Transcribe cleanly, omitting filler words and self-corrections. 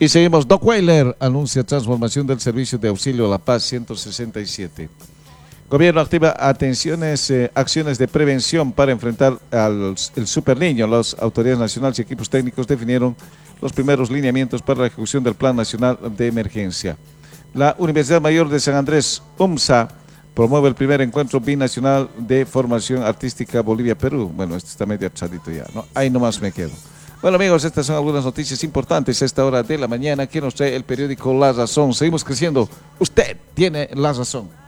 Y seguimos. Doc Weiler anuncia transformación del servicio de auxilio a la paz 167. Gobierno activa acciones de prevención para enfrentar el Super Niño. Las autoridades nacionales y equipos técnicos definieron los primeros lineamientos para la ejecución del Plan Nacional de Emergencia. La Universidad Mayor de San Andrés, UMSA, promueve el primer encuentro binacional de formación artística Bolivia-Perú. Bueno, este está medio achadito ya, ¿no? Ahí nomás me quedo. Bueno, amigos, estas son algunas noticias importantes a esta hora de la mañana que nos trae el periódico La Razón. Seguimos creciendo. Usted tiene la razón.